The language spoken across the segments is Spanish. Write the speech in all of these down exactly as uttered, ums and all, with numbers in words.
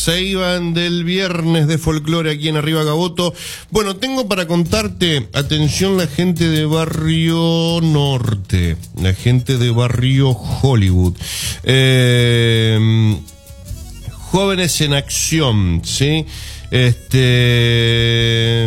se iban del viernes de folclore aquí en Arriba Gaboto. Bueno, tengo para contarte, atención la gente de Barrio Norte, la gente de Barrio Hollywood. Eh, jóvenes en acción, ¿sí? Este...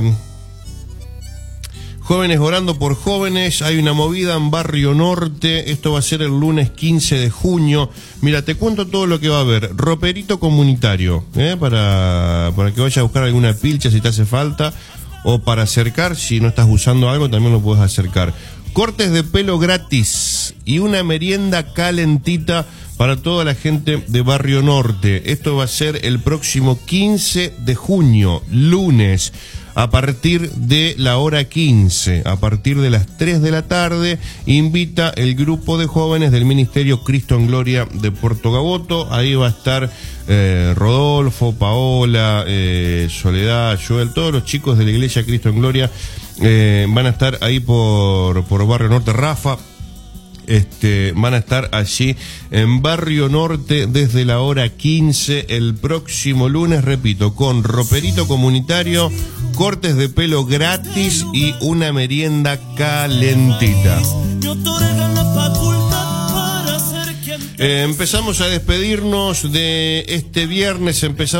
Jóvenes orando por jóvenes, hay una movida en Barrio Norte, esto va a ser el lunes quince de junio. Mira, te cuento todo lo que va a haber. Roperito comunitario, ¿eh? para, para que vayas a buscar alguna pilcha si te hace falta, o para acercar, si no estás usando algo también lo puedes acercar. Cortes de pelo gratis y una merienda calentita para toda la gente de Barrio Norte. Esto va a ser el próximo quince de junio, lunes, a partir de la hora quince, a partir de las tres de la tarde, invita el grupo de jóvenes del Ministerio Cristo en Gloria de Puerto Gaboto. Ahí va a estar eh, Rodolfo, Paola, eh, Soledad, Joel, todos los chicos de la Iglesia Cristo en Gloria eh, van a estar ahí por, por Barrio Norte. Rafa, Este, van a estar allí en Barrio Norte desde la hora quince el próximo lunes, repito, con roperito comunitario, cortes de pelo gratis y una merienda calentita. Eh, empezamos a despedirnos de este viernes, empezamos